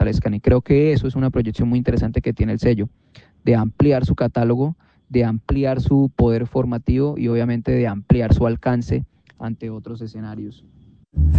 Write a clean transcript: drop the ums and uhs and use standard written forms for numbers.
fortalezcan. Y creo que eso es una proyección muy interesante que tiene el sello, de ampliar su catálogo, de ampliar su poder formativo y obviamente de ampliar su alcance ante otros escenarios.